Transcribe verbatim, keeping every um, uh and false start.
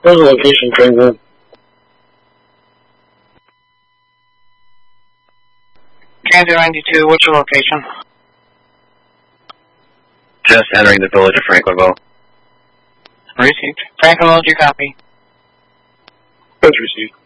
Where's the location, Franklin? Kansas ninety-two, what's your location? Just entering the village of Franklinville. Received. Franklinville, do you copy? That's received.